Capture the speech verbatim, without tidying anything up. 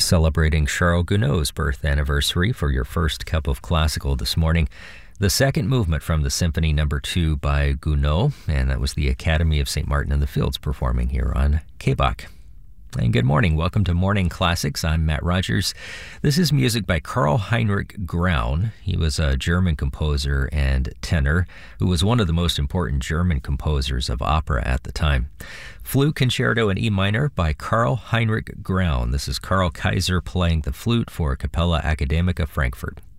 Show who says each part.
Speaker 1: celebrating Charles Gounod's birth anniversary for your first cup of classical this morning. The second movement from the Symphony Number Two by Gounod, and that was the Academy of Saint Martin in the Fields performing here on K B O C. And good morning. Welcome to Morning Classics. I'm Matt Rogers. This is music by Karl Heinrich Graun. He was a German composer and tenor who was one of the most important German composers of opera at the time. Flute Concerto in E minor by Karl Heinrich Graun. This is Karl Kaiser playing the flute for Capella Academica Frankfurt.